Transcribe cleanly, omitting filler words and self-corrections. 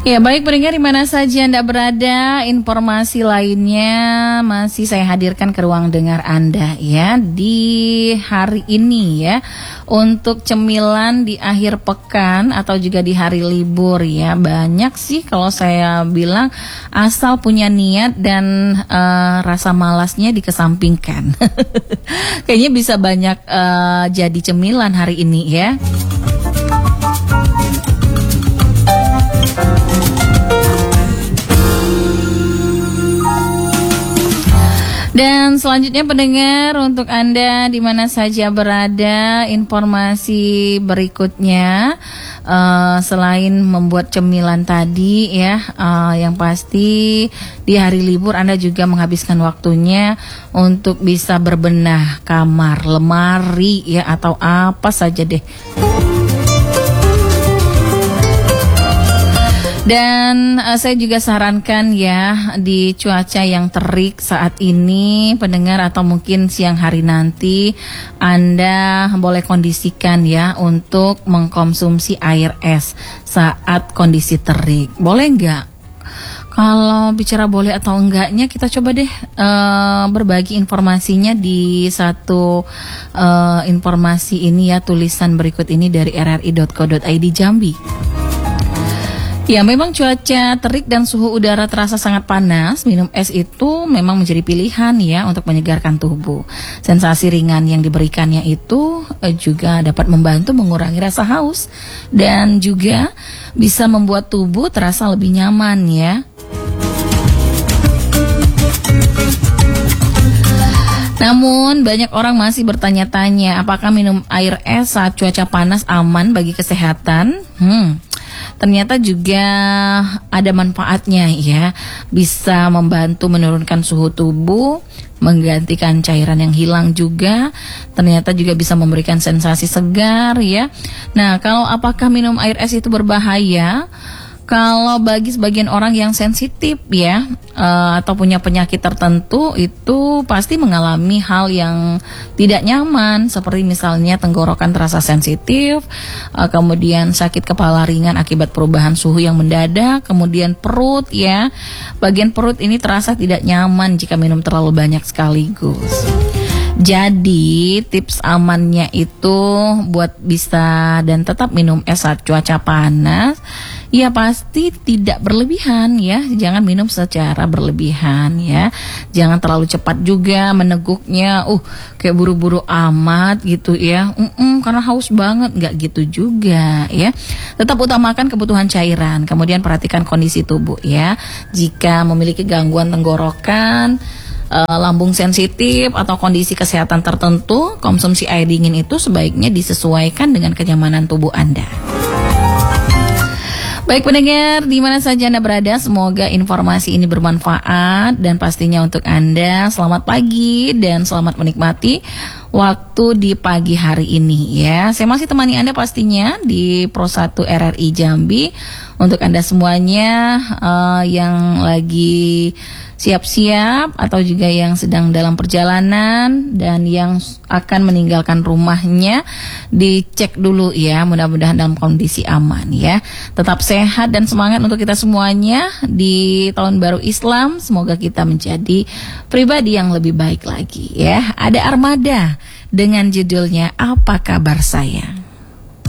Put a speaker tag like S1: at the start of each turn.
S1: Ya, baik pendengar di mana saja Anda berada, informasi lainnya masih saya hadirkan ke ruang dengar Anda ya di hari ini ya. Untuk cemilan di akhir pekan atau juga di hari libur ya, banyak sih kalau saya bilang asal punya niat dan rasa malasnya dikesampingkan. Kayaknya bisa banyak jadi cemilan hari ini ya. Dan selanjutnya pendengar, untuk Anda di mana saja berada, informasi berikutnya selain membuat cemilan tadi ya, yang pasti di hari libur Anda juga menghabiskan waktunya untuk bisa berbenah kamar, lemari ya, atau apa saja deh. Dan saya juga sarankan ya, di cuaca yang terik saat ini pendengar, atau mungkin siang hari nanti Anda boleh kondisikan ya untuk mengkonsumsi air es saat kondisi terik. Boleh nggak? Kalau bicara boleh atau enggaknya, kita coba deh berbagi informasinya di satu informasi ini ya, tulisan berikut ini dari rri.co.id Jambi. Ya, memang cuaca terik dan suhu udara terasa sangat panas. Minum es itu memang menjadi pilihan ya untuk menyegarkan tubuh. Sensasi ringan yang diberikannya itu juga dapat membantu mengurangi rasa haus dan juga bisa membuat tubuh terasa lebih nyaman ya. Namun banyak orang masih bertanya-tanya, apakah minum air es saat cuaca panas aman bagi kesehatan? Ternyata juga ada manfaatnya ya, bisa membantu menurunkan suhu tubuh, menggantikan cairan yang hilang juga, ternyata juga bisa memberikan sensasi segar ya. Nah, kalau apakah minum air es itu berbahaya? Kalau bagi sebagian orang yang sensitif ya, atau punya penyakit tertentu, itu pasti mengalami hal yang tidak nyaman, seperti misalnya tenggorokan terasa sensitif, kemudian sakit kepala ringan akibat perubahan suhu yang mendadak, kemudian perut ya, bagian perut ini terasa tidak nyaman jika minum terlalu banyak sekaligus. Jadi tips amannya itu buat bisa dan tetap minum es saat cuaca panas, ya pasti tidak berlebihan ya. Jangan minum secara berlebihan ya. Jangan terlalu cepat juga meneguknya, kayak buru-buru amat gitu ya. Karena haus banget, nggak gitu juga ya. Tetap utamakan kebutuhan cairan, kemudian perhatikan kondisi tubuh ya. Jika memiliki gangguan tenggorokan, lambung sensitif atau kondisi kesehatan tertentu, konsumsi air dingin itu sebaiknya disesuaikan dengan kenyamanan tubuh Anda. Baik pendengar, di mana saja Anda berada, semoga informasi ini bermanfaat dan pastinya untuk Anda selamat pagi dan selamat menikmati waktu di pagi hari ini ya. Saya masih temani Anda pastinya di Pro 1 RRI Jambi. Untuk Anda semuanya yang lagi siap-siap atau juga yang sedang dalam perjalanan dan yang akan meninggalkan rumahnya, dicek dulu ya, mudah-mudahan dalam kondisi aman ya. Tetap sehat dan semangat untuk kita semuanya di tahun baru Islam. Semoga kita menjadi pribadi yang lebih baik lagi ya. Ada Armada dengan judulnya Apa Kabar Saya.